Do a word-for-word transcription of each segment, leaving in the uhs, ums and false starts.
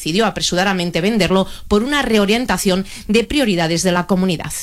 decidió apresuradamente venderlo por una reorientación de prioridades de la comunidad.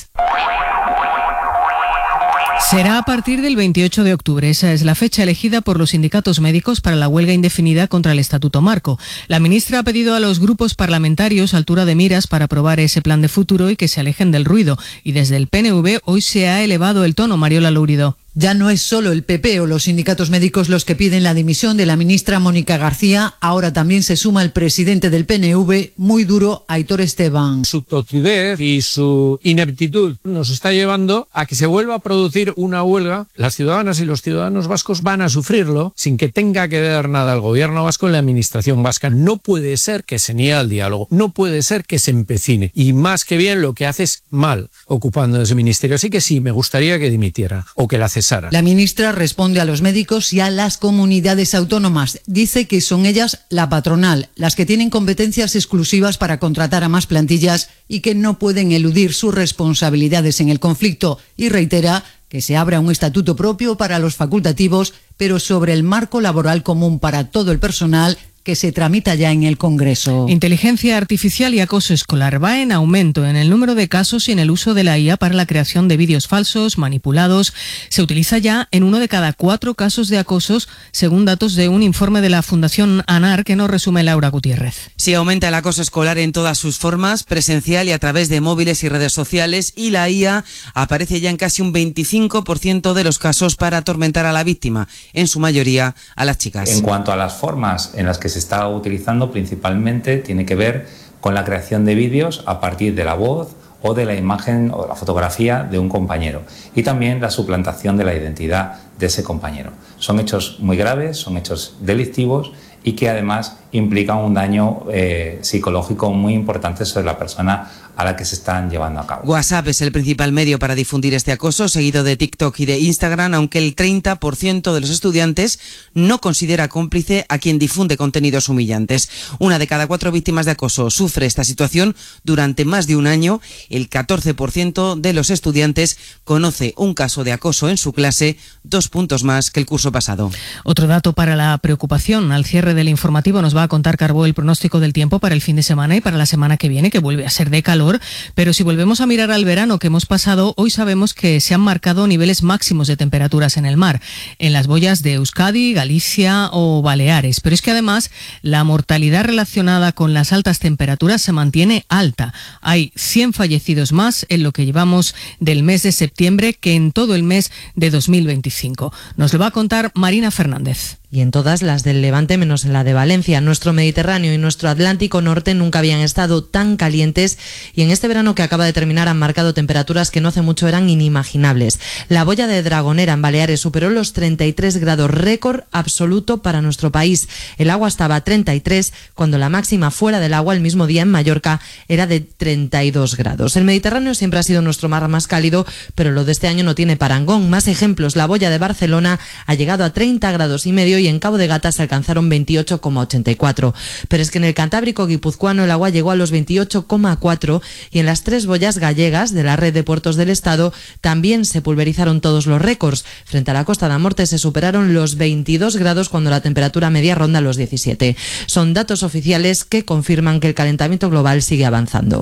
Será a partir del veintiocho de octubre. Esa es la fecha elegida por los sindicatos médicos para la huelga indefinida contra el Estatuto Marco. La ministra ha pedido a los grupos parlamentarios altura de miras para aprobar ese plan de futuro y que se alejen del ruido. Y desde el P N V hoy se ha elevado el tono. Mariola Lourido. Ya no es solo el P P o los sindicatos médicos los que piden la dimisión de la ministra Mónica García, ahora también se suma el presidente del P N V, muy duro, Aitor Esteban. Su tozudez y su ineptitud nos está llevando a que se vuelva a producir una huelga. Las ciudadanas y los ciudadanos vascos van a sufrirlo sin que tenga que ver nada el gobierno vasco en la administración vasca. No puede ser que se niegue al diálogo, no puede ser que se empecine y más que bien lo que hace es mal ocupando ese ministerio. Así que sí, me gustaría que dimitiera o que la cesara. La ministra responde a los médicos y a las comunidades autónomas. Dice que son ellas, la patronal, las que tienen competencias exclusivas para contratar a más plantillas y que no pueden eludir sus responsabilidades en el conflicto. Y reitera que se abra un estatuto propio para los facultativos, pero sobre el marco laboral común para todo el personal que se tramita ya en el Congreso. Inteligencia artificial y acoso escolar. Va en aumento en el número de casos y en el uso de la I A para la creación de vídeos falsos, manipulados. Se utiliza ya en uno de cada cuatro casos de acosos, según datos de un informe de la Fundación ANAR que nos resume Laura Gutiérrez. Sí, aumenta el acoso escolar en todas sus formas, presencial y a través de móviles y redes sociales, y la I A aparece ya en casi un veinticinco por ciento de los casos para atormentar a la víctima, en su mayoría a las chicas. En cuanto a las formas en las que se está utilizando, principalmente tiene que ver con la creación de vídeos a partir de la voz o de la imagen o la fotografía de un compañero y también la suplantación de la identidad de ese compañero. Son hechos muy graves, son hechos delictivos y que además implican un daño eh, psicológico muy importante sobre la persona a la que se están llevando a cabo. WhatsApp es el principal medio para difundir este acoso, seguido de TikTok y de Instagram, aunque el treinta por ciento de los estudiantes no considera cómplice a quien difunde contenidos humillantes. Una de cada cuatro víctimas de acoso sufre esta situación durante más de un año. El catorce por ciento de los estudiantes conoce un caso de acoso en su clase, dos puntos más que el curso pasado. Otro dato para la preocupación. Al cierre del informativo nos va a contar Carbó el pronóstico del tiempo para el fin de semana y para la semana que viene, que vuelve a ser de calor. Pero si volvemos a mirar al verano que hemos pasado, hoy sabemos que se han marcado niveles máximos de temperaturas en el mar, en las boyas de Euskadi, Galicia o Baleares. Pero es que además la mortalidad relacionada con las altas temperaturas se mantiene alta. Hay cien fallecidos más en lo que llevamos del mes de septiembre que en todo el mes de dos mil veinticinco. Nos lo va a contar Marina Fernández. Y en todas las del Levante menos en la de Valencia. Nuestro Mediterráneo y nuestro Atlántico Norte nunca habían estado tan calientes y en este verano que acaba de terminar han marcado temperaturas que no hace mucho eran inimaginables. La boya de Dragonera en Baleares superó los treinta y tres grados, récord absoluto para nuestro país. El agua estaba a treinta y tres cuando la máxima fuera del agua el mismo día en Mallorca era de treinta y dos grados. El Mediterráneo siempre ha sido nuestro mar más cálido, pero lo de este año no tiene parangón. Más ejemplos, la boya de Barcelona ha llegado a treinta grados y medio y en Cabo de Gata se alcanzaron veintiocho coma ochenta y cuatro. Pero es que en el Cantábrico guipuzcoano el agua llegó a los veintiocho coma cuatro y en las tres boyas gallegas de la red de puertos del Estado también se pulverizaron todos los récords. Frente a la Costa da Morte se superaron los veintidós grados cuando la temperatura media ronda los diecisiete. Son datos oficiales que confirman que el calentamiento global sigue avanzando.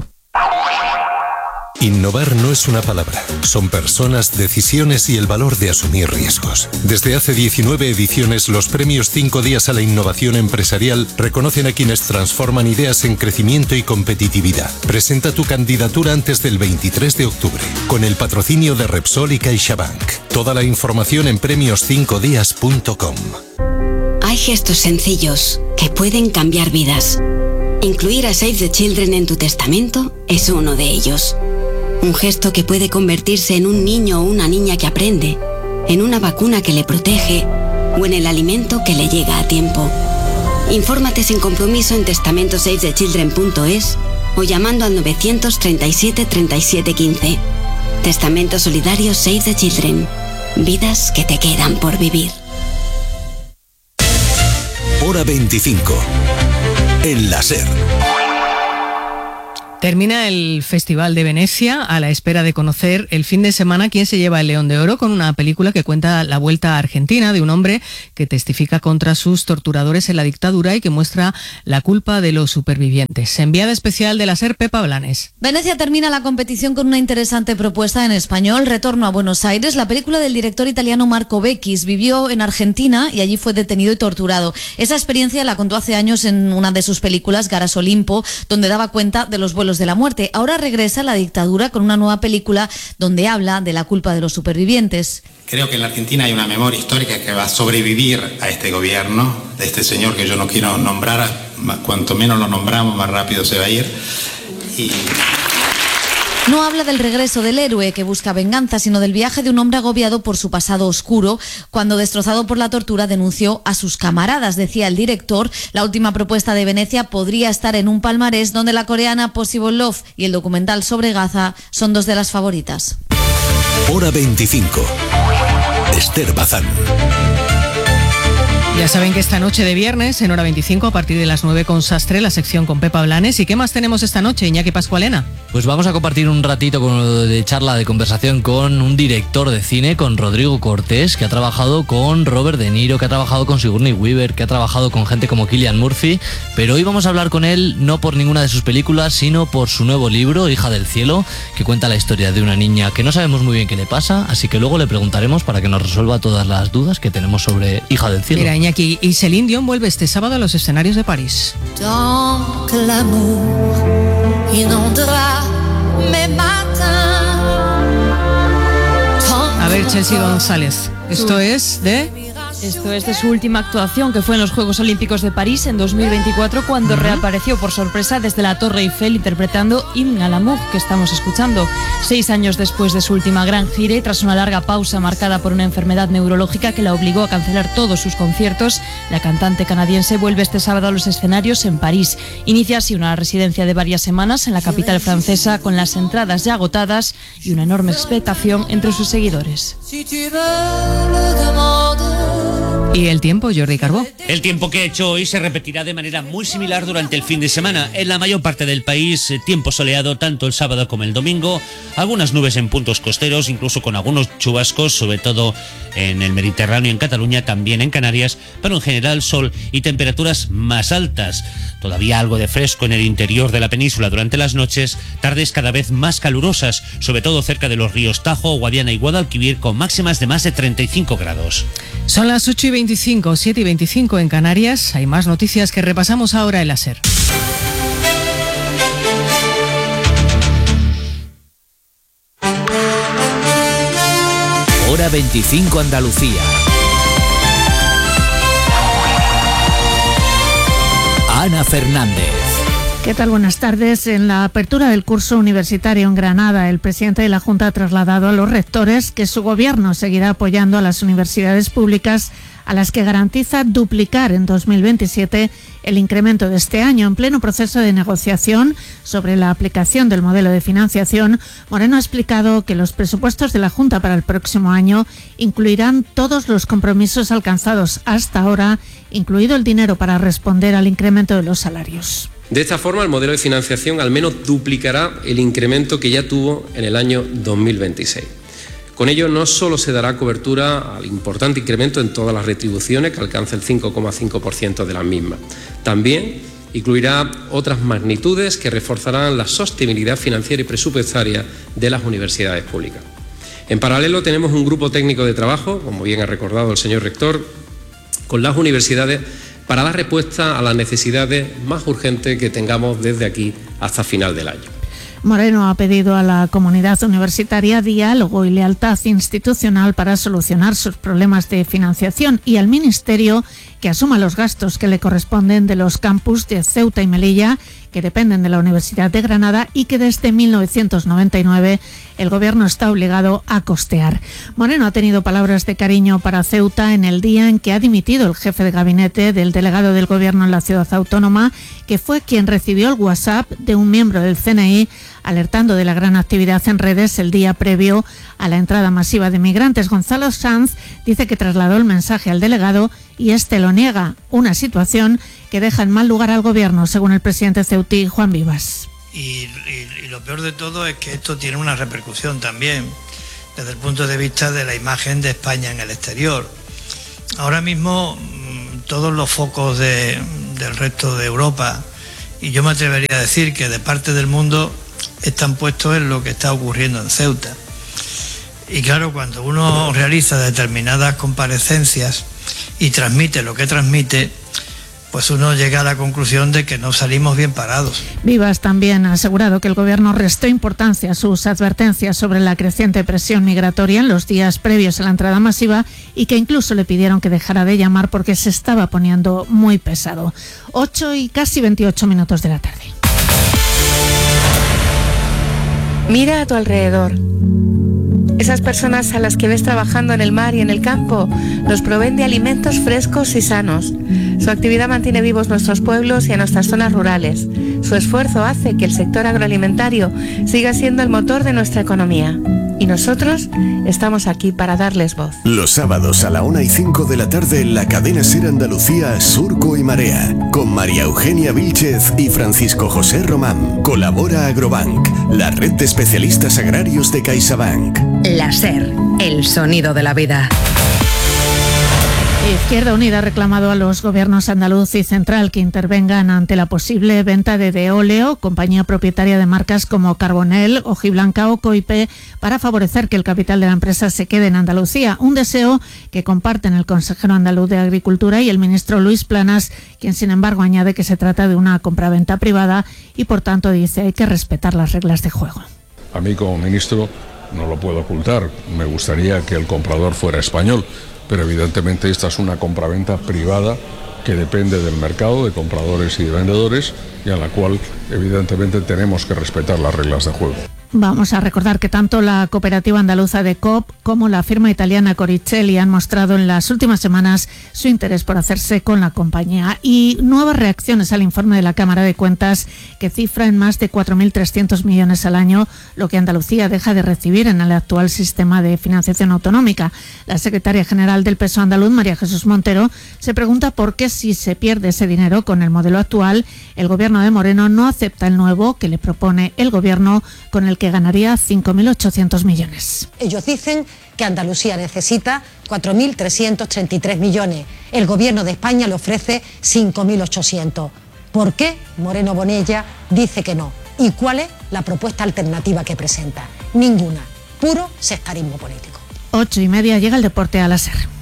Innovar no es una palabra, son personas, decisiones y el valor de asumir riesgos. Desde hace diecinueve ediciones, los premios cinco días a la innovación empresarial reconocen a quienes transforman ideas en crecimiento y competitividad. Presenta tu candidatura antes del veintitrés de octubre, con el patrocinio de Repsol y CaixaBank. Toda la información en premios cinco días punto com. Hay gestos sencillos que pueden cambiar vidas. Incluir a Save the Children en tu testamento es uno de ellos. Un gesto que puede convertirse en un niño o una niña que aprende, en una vacuna que le protege o en el alimento que le llega a tiempo. Infórmate sin compromiso en testamento save the children punto es o llamando al novecientos treinta y siete treinta y siete quince. Testamento solidario Save the Children. Vidas que te quedan por vivir. Hora veinticinco. En la SER. Termina el Festival de Venecia a la espera de conocer el fin de semana quién se lleva el León de Oro, con una película que cuenta la vuelta a Argentina de un hombre que testifica contra sus torturadores en la dictadura y que muestra la culpa de los supervivientes. Enviada especial de la SER, Pepa Blanes. Venecia termina la competición con una interesante propuesta en español, Retorno a Buenos Aires. La película del director italiano Marco Beccchis vivió en Argentina y allí fue detenido y torturado. Esa experiencia la contó hace años en una de sus películas, Garas Olimpo, donde daba cuenta de los vuelos de la muerte. Ahora regresa a la dictadura con una nueva película donde habla de la culpa de los supervivientes. Creo que en la Argentina hay una memoria histórica que va a sobrevivir a este gobierno, de este señor que yo no quiero nombrar, cuanto menos lo nombramos, más rápido se va a ir. Y... No habla del regreso del héroe que busca venganza, sino del viaje de un hombre agobiado por su pasado oscuro, cuando, destrozado por la tortura, denunció a sus camaradas. Decía el director, la última propuesta de Venecia podría estar en un palmarés donde la coreana Possible Love y el documental sobre Gaza son dos de las favoritas. Hora veinticinco. Esther Bazán. Ya saben que esta noche de viernes, en Hora veinticinco, a partir de las nueve con Sastre, la sección con Pepa Blanes. ¿Y qué más tenemos esta noche, Iñaki Pascualena? Pues vamos a compartir un ratito con, de charla, de conversación con un director de cine, con Rodrigo Cortés, que ha trabajado con Robert De Niro, que ha trabajado con Sigourney Weaver, que ha trabajado con gente como Cillian Murphy. Pero hoy vamos a hablar con él no por ninguna de sus películas, sino por su nuevo libro, Hija del Cielo, que cuenta la historia de una niña que no sabemos muy bien qué le pasa, así que luego le preguntaremos para que nos resuelva todas las dudas que tenemos sobre Hija del Cielo. Mira, Iñaki, y Celine Dion vuelve este sábado a los escenarios de París. Tant que l'amour inondera mes matins. A ver, Chelsea González, esto es de... Esto es de su última actuación, que fue en los Juegos Olímpicos de París en dos mil veinticuatro, cuando uh-huh. reapareció por sorpresa desde la Torre Eiffel interpretando Hymne à l'amour, que estamos escuchando. Seis años después de su última gran gira y tras una larga pausa marcada por una enfermedad neurológica que la obligó a cancelar todos sus conciertos, la cantante canadiense vuelve este sábado a los escenarios en París. Inicia así una residencia de varias semanas en la capital francesa, con las entradas ya agotadas y una enorme expectación entre sus seguidores. ¿Y el tiempo, Jordi Carbó? El tiempo que ha hecho hoy se repetirá de manera muy similar durante el fin de semana. En la mayor parte del país, tiempo soleado tanto el sábado como el domingo. Algunas nubes en puntos costeros, incluso con algunos chubascos, sobre todo en el Mediterráneo, en Cataluña, también en Canarias, pero en general sol y temperaturas más altas. Todavía algo de fresco en el interior de la península durante las noches, tardes cada vez más calurosas, sobre todo cerca de los ríos Tajo, Guadiana y Guadalquivir, con máximas de más de treinta y cinco grados. Son las ocho y veinticinco, siete y veinticinco en Canarias. Hay más noticias que repasamos ahora en la SER. Hora veinticinco Andalucía. Ana Fernández. ¿Qué tal? Buenas tardes. En la apertura del curso universitario en Granada, el presidente de la Junta ha trasladado a los rectores que su gobierno seguirá apoyando a las universidades públicas, a las que garantiza duplicar en dos mil veintisiete el incremento de este año. En pleno proceso de negociación sobre la aplicación del modelo de financiación, Moreno ha explicado que los presupuestos de la Junta para el próximo año incluirán todos los compromisos alcanzados hasta ahora, incluido el dinero para responder al incremento de los salarios. De esta forma, el modelo de financiación al menos duplicará el incremento que ya tuvo en el año dos mil veintiséis. Con ello, no solo se dará cobertura al importante incremento en todas las retribuciones, que alcanza el cinco coma cinco por ciento de las mismas. También incluirá otras magnitudes que reforzarán la sostenibilidad financiera y presupuestaria de las universidades públicas. En paralelo, tenemos un grupo técnico de trabajo, como bien ha recordado el señor rector, con las universidades para dar respuesta a las necesidades más urgentes que tengamos desde aquí hasta final del año. Moreno ha pedido a la comunidad universitaria diálogo y lealtad institucional para solucionar sus problemas de financiación y al Ministerio que asuma los gastos que le corresponden de los campus de Ceuta y Melilla, que dependen de la Universidad de Granada y que desde mil novecientos noventa y nueve el Gobierno está obligado a costear. Moreno ha tenido palabras de cariño para Ceuta en el día en que ha dimitido el jefe de gabinete del delegado del Gobierno en la ciudad autónoma, que fue quien recibió el WhatsApp de un miembro del C N I alertando de la gran actividad en redes el día previo a la entrada masiva de migrantes. Gonzalo Sanz dice que trasladó el mensaje al delegado y este lo niega, una situación que deja en mal lugar al Gobierno, según el presidente ceutí Juan Vivas. Y, y, y lo peor de todo es que esto tiene una repercusión también desde el punto de vista de la imagen de España en el exterior. Ahora mismo todos los focos de, del resto de Europa, y yo me atrevería a decir que de parte del mundo, están puestos en lo que está ocurriendo en Ceuta. Y claro, cuando uno realiza determinadas comparecencias y transmite lo que transmite, pues uno llega a la conclusión de que no salimos bien parados. Vivas también ha asegurado que el Gobierno restó importancia a sus advertencias sobre la creciente presión migratoria en los días previos a la entrada masiva y que incluso le pidieron que dejara de llamar porque se estaba poniendo muy pesado. ocho y casi veintiocho minutos de la tarde. Mira a tu alrededor. Esas personas a las que ves trabajando en el mar y en el campo nos proveen de alimentos frescos y sanos. Su actividad mantiene vivos nuestros pueblos y a nuestras zonas rurales. Su esfuerzo hace que el sector agroalimentario siga siendo el motor de nuestra economía. Y nosotros estamos aquí para darles voz. Los sábados a la una y cinco de la tarde en la cadena SER Andalucía, Surco y Marea, con María Eugenia Vílchez y Francisco José Román. Colabora Agrobank, la red de especialistas agrarios de CaixaBank. La SER, el sonido de la vida. Izquierda Unida ha reclamado a los gobiernos andaluz y central que intervengan ante la posible venta de Deoleo, compañía propietaria de marcas como Carbonell, Hojiblanca o Coipe, para favorecer que el capital de la empresa se quede en Andalucía. Un deseo que comparten el consejero andaluz de Agricultura y el ministro Luis Planas, quien sin embargo añade que se trata de una compraventa privada y por tanto dice hay que respetar las reglas de juego. A mí como ministro no lo puedo ocultar, me gustaría que el comprador fuera español, pero evidentemente esta es una compraventa privada que depende del mercado de compradores y de vendedores y a la cual evidentemente tenemos que respetar las reglas de juego. Vamos a recordar que tanto la cooperativa andaluza de Coop como la firma italiana Coricelli han mostrado en las últimas semanas su interés por hacerse con la compañía y nuevas reacciones al informe de la Cámara de Cuentas que cifra en más de cuatro mil trescientos millones al año lo que Andalucía deja de recibir en el actual sistema de financiación autonómica. La secretaria general del P S O E andaluz, María Jesús Montero, se pregunta por qué si se pierde ese dinero con el modelo actual, el gobierno de Moreno no acepta el nuevo que le propone el gobierno con el que ganaría cinco mil ochocientos millones. Ellos dicen que Andalucía necesita cuatro mil trescientos treinta y tres millones. El gobierno de España le ofrece cinco mil ochocientos. ¿Por qué Moreno Bonella dice que no? ¿Y cuál es la propuesta alternativa que presenta? Ninguna. Puro sectarismo político. Ocho y media llega el deporte a la SER.